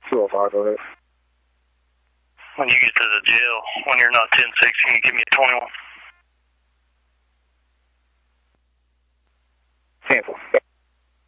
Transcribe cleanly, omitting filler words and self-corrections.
205, go ahead. When you get to the jail, when you're not 10-6, can you give me a 21? Cancel.